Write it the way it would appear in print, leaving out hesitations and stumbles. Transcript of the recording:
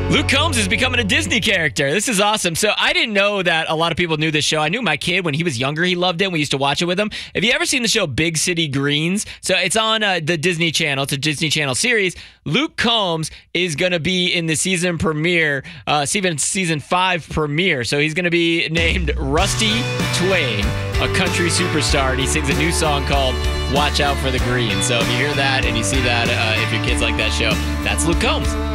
Luke Combs is becoming a Disney character. This is awesome. So I didn't know that a lot of people knew this show. I knew my kid when he was younger, he loved it. We used to watch it with him. Have you ever seen the show Big City Greens? So it's on the Disney Channel. It's a Disney Channel series. Luke Combs is going to be in the season premiere, season 5 premiere. So he's going to be named Rusty Twain, a country superstar. And he sings a new song called Watch Out for the Green. So if you hear that and you see that, if your kids like that show, that's Luke Combs.